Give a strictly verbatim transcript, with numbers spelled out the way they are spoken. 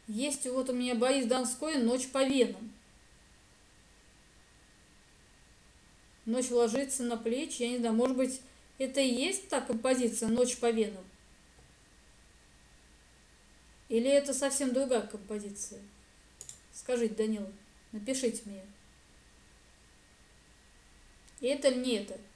Есть вот у меня Борис Донской «Ночь по венам». Ночь ложится на плечи, я не знаю, может быть, это и есть та композиция «Ночь по венам»? Или это совсем другая композиция? Скажите, Данила, напишите мне. И это или не это?